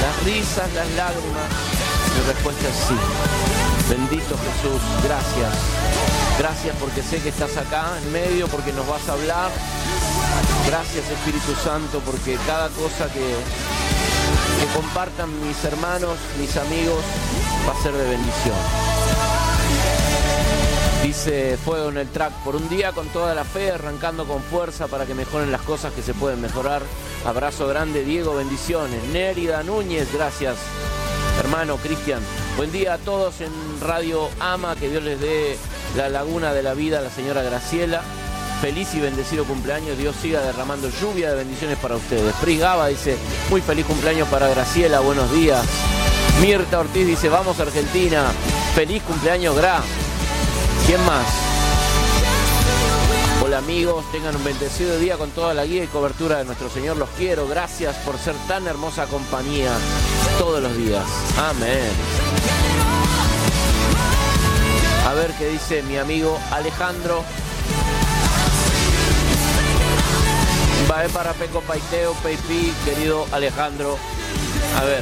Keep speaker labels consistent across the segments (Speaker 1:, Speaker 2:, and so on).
Speaker 1: Las risas, las lágrimas. Mi respuesta es sí. Bendito Jesús, gracias. Gracias porque sé que estás acá en medio, porque nos vas a hablar. Gracias Espíritu Santo, porque cada cosa que compartan mis hermanos, mis amigos, va a ser de bendición. Dice Fuego en el track, por un día con toda la fe, arrancando con fuerza para que mejoren las cosas que se pueden mejorar. Abrazo grande, Diego, bendiciones. Nérida Núñez, gracias, hermano Cristian. Buen día a todos en Radio Ama, que Dios les dé la laguna de la vida a la señora Graciela. Feliz y bendecido cumpleaños, Dios siga derramando lluvia de bendiciones para ustedes. Pris Gaba dice, muy feliz cumpleaños para Graciela, buenos días. Mirta Ortiz dice, vamos Argentina, feliz cumpleaños Gra. ¿Quién más? Hola amigos, tengan un bendecido día con toda la guía y cobertura de nuestro Señor. Los quiero, gracias por ser tan hermosa compañía todos los días. Amén. A ver qué dice mi amigo Alejandro. Vae para Peco Paiteo, Peipi, querido Alejandro. A ver.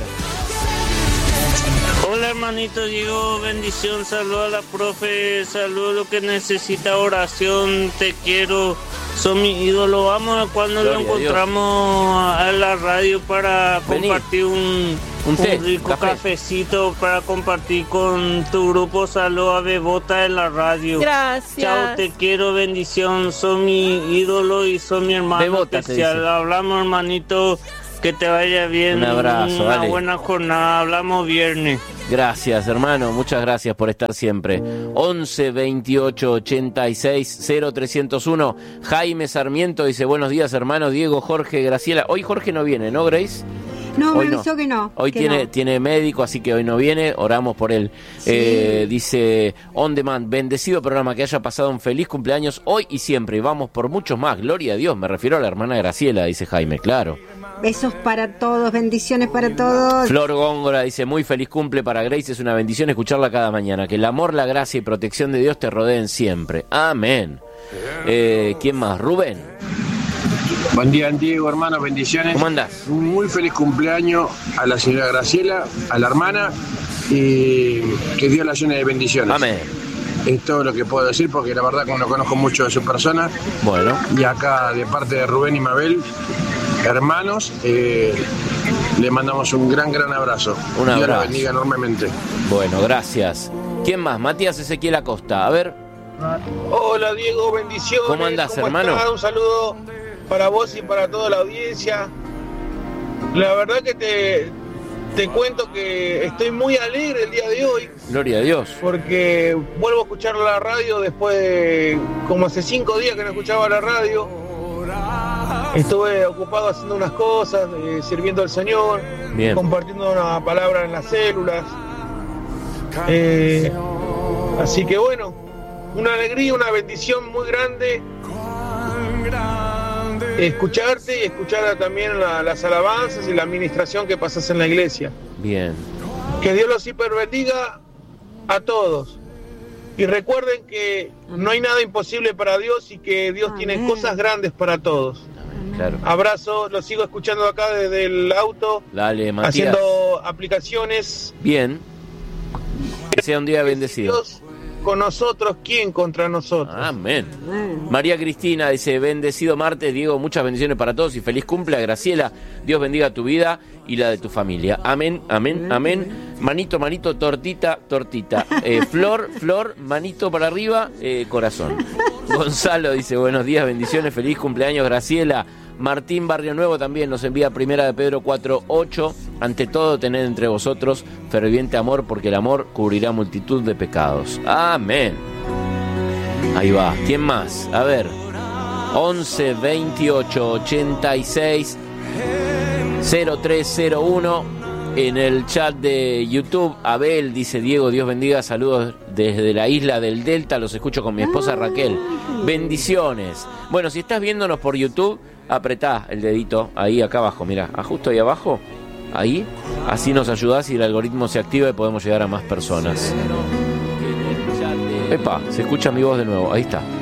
Speaker 2: Hola hermanito Diego, bendición, saludo a la profe, saludo lo que necesita oración, te quiero, son mi ídolo. Vamos a cuando lo encontramos a la radio para compartir un rico cafecito para compartir con tu grupo. Saludo a Bebota en la radio.
Speaker 3: Gracias.
Speaker 2: Chao, te quiero, bendición, son mi ídolo y son mi hermano
Speaker 1: Bebota,
Speaker 2: especial. Hablamos hermanito. Que te vaya bien.
Speaker 1: Un abrazo,
Speaker 2: una
Speaker 1: dale.
Speaker 2: buena jornada. Hablamos viernes.
Speaker 1: Gracias, hermano. Muchas gracias por estar siempre. 11 28 86 0301. Jaime Sarmiento dice, buenos días, hermano Diego, Jorge, Graciela. Hoy Jorge no viene, ¿no, Grace?
Speaker 3: No,
Speaker 1: Hoy
Speaker 3: me avisó que no.
Speaker 1: Hoy
Speaker 3: que
Speaker 1: tiene médico, así que hoy no viene. Oramos por él.
Speaker 3: Sí.
Speaker 1: Dice, On Demand, bendecido programa, que haya pasado un feliz cumpleaños hoy y siempre. Y vamos por muchos más. Gloria a Dios. Me refiero a la hermana Graciela, dice Jaime, claro.
Speaker 3: Besos para todos, bendiciones para todos.
Speaker 1: Flor Góngora dice, muy feliz cumple para Grace, es una bendición escucharla cada mañana. Que el amor, la gracia y protección de Dios te rodeen siempre. Amén. ¿Quién más? Rubén.
Speaker 4: Buen día, Diego, hermano, bendiciones.
Speaker 1: ¿Cómo andás?
Speaker 4: Un muy feliz cumpleaños a la señora Graciela, a la hermana, y que Dios la llene de bendiciones.
Speaker 1: Amén.
Speaker 4: Es todo lo que puedo decir, porque la verdad que no conozco mucho de su persona.
Speaker 1: Bueno.
Speaker 4: Y acá, de parte de Rubén y Mabel, hermanos, le mandamos un gran abrazo.
Speaker 1: Un abrazo.
Speaker 4: Dios la bendiga enormemente.
Speaker 1: Bueno, gracias. ¿Quién más? Matías Ezequiel Acosta. A ver.
Speaker 5: Hola Diego, bendiciones.
Speaker 1: ¿Cómo andás, hermano?
Speaker 5: Estás? Un saludo para vos y para toda la audiencia. La verdad que te cuento que estoy muy alegre el día de hoy.
Speaker 1: Gloria a Dios.
Speaker 5: Porque vuelvo a escuchar la radio después de como hace 5 días que no escuchaba la radio. Estuve ocupado haciendo unas cosas, sirviendo al Señor,
Speaker 1: Bien.
Speaker 5: compartiendo una palabra en las células. Así que bueno, una alegría, una bendición muy grande escucharte y escuchar también las alabanzas y la administración que pasas en la iglesia.
Speaker 1: Bien.
Speaker 5: Que Dios los hiperbendiga a todos. Y recuerden que no hay nada imposible para Dios y que Dios tiene cosas grandes para todos.
Speaker 1: Claro.
Speaker 5: Abrazo, los sigo escuchando acá desde el auto.
Speaker 1: Dale, Matías.
Speaker 5: Haciendo aplicaciones.
Speaker 1: Bien. Que sea un día bendecido.
Speaker 5: Dios con nosotros, ¿quién contra nosotros?
Speaker 1: Amén. María Cristina dice, bendecido martes, Diego, muchas bendiciones para todos y feliz cumple a Graciela. Dios bendiga tu vida y la de tu familia. Amén, amén, amén. Manito, manito, tortita, tortita. Flor, manito para arriba, corazón. Gonzalo dice, buenos días, bendiciones, feliz cumpleaños, Graciela. Martín Barrio Nuevo también nos envía primera de Pedro 4:8. Ante todo, tened entre vosotros ferviente amor, porque el amor cubrirá multitud de pecados. Amén. Ahí va. ¿Quién más? A ver. 11 28 86 0301. En el chat de YouTube, Abel dice, Diego, Dios bendiga, saludos desde la isla del Delta, los escucho con mi esposa Raquel. Bendiciones. Bueno, si estás viéndonos por YouTube, apretá el dedito ahí acá abajo, mirá, justo ahí abajo, ahí, así nos ayudás y el algoritmo se activa y podemos llegar a más personas. Epa, se escucha mi voz de nuevo, ahí está.